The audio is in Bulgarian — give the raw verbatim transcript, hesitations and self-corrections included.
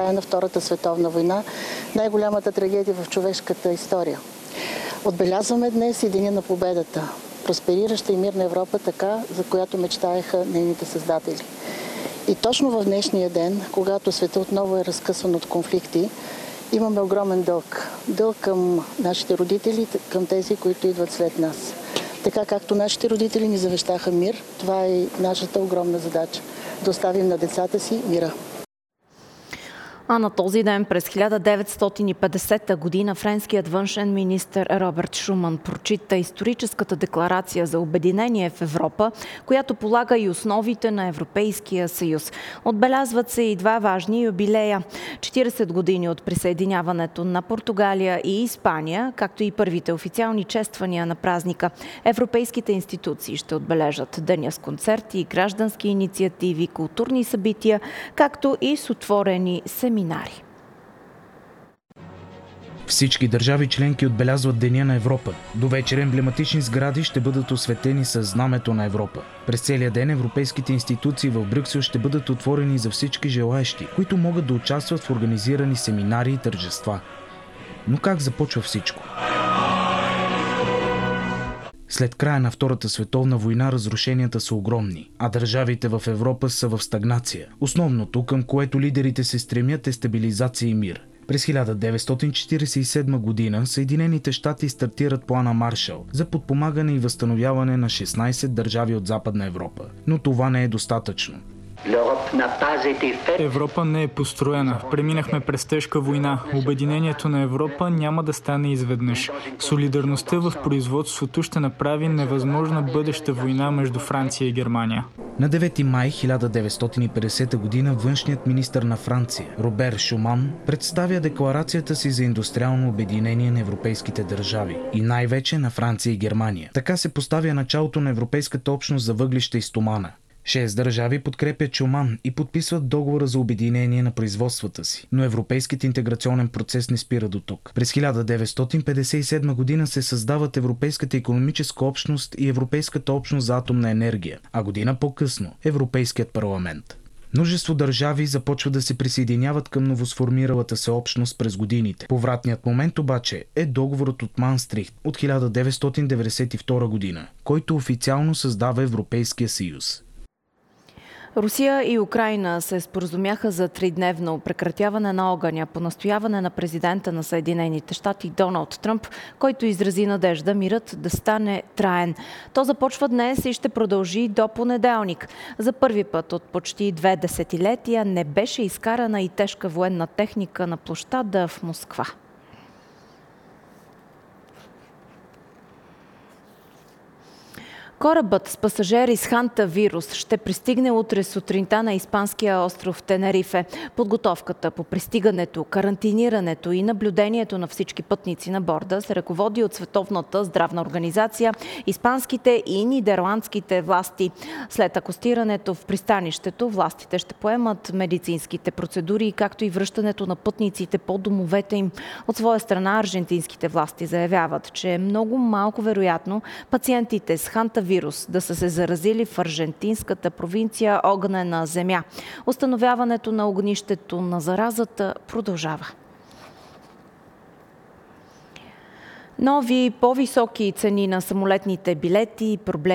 края на Втората световна война, най-голямата трагедия в човешката история. Отбелязваме днес и Деня на победата, просперираща и мирна Европа, така, за която мечтаеха нейните създатели. И точно в днешния ден, когато света отново е разкъсан от конфликти, имаме огромен дълг. Дълг към нашите родители, към тези, които идват след нас. Така както нашите родители ни завещаха мир, това е и нашата огромна задача – да оставим на децата си мира. А на този ден през хиляда деветстотин и петдесета година френският външен министър Роберт Шуман прочита историческата декларация за обединение в Европа, която полага и основите на Европейския съюз. Отбелязват се и два важни юбилея – четиридесет години от присъединяването на Португалия и Испания, както и първите официални чествания на празника. Европейските институции ще отбележат деня с концерти, граждански инициативи, културни събития, както и с отворени семинари. Всички държави членки отбелязват Деня на Европа. До вечер емблематични сгради ще бъдат осветени с знамето на Европа. През целия ден европейските институции в Брюксел ще бъдат отворени за всички желаещи, които могат да участват в организирани семинари и тържества. Но как започва всичко? След края на Втората световна война разрушенията са огромни, а държавите в Европа са в стагнация. Основното, към което лидерите се стремят, е стабилизация и мир. През хиляда деветстотин четиридесет и седма година Съединените щати стартират плана Маршал за подпомагане и възстановяване на шестнайсет държави от Западна Европа. Но това не е достатъчно. Европа не е построена. Преминахме през тежка война. Обединението на Европа няма да стане изведнъж. Солидарността в производството ще направи невъзможна бъдеща война между Франция и Германия. На девети май хиляда деветстотин и петдесета година външният министър на Франция Робер Шуман представя декларацията си за индустриално обединение на европейските държави и най-вече на Франция и Германия. Така се поставя началото на Европейската общност за въглища и стомана. Шест държави подкрепят Шуман и подписват договора за обединение на производствата си. Но европейският интеграционен процес не спира до тук. През хиляда деветстотин петдесет и седма година се създават Европейската икономическа общност и Европейската общност за атомна енергия, а година по-късно – Европейският парламент. Множество държави започват да се присъединяват към новосформиралата се общност през годините. Повратният момент обаче е договорът от Маастрихт от хиляда деветстотин деветдесет и втора година, който официално създава Европейския съюз. Русия и Украйна се споразумяха за тридневно прекратяване на огъня по настояване на президента на Съединените щати Доналд Тръмп, който изрази надежда мирът да стане траен. То започва днес и ще продължи до понеделник. За първи път от почти две десетилетия не беше изкарана и тежка военна техника на площада в Москва. Корабът с пасажери с хантавирус ще пристигне утре сутринта на испанския остров Тенерифе. Подготовката по пристигането, карантинирането и наблюдението на всички пътници на борда се ръководи от Световната здравна организация, испанските и нидерландските власти. След акостирането в пристанището, властите ще поемат медицинските процедури, както и връщането на пътниците по домовете им. От своя страна аржентинските власти заявяват, че е много малко вероятно пациентите с хантавирус вирус да са се заразили в аржентинската провинция Огнена земя. Установяването на огнището на заразата продължава. Нови по-високи цени на самолетните билети, проблеми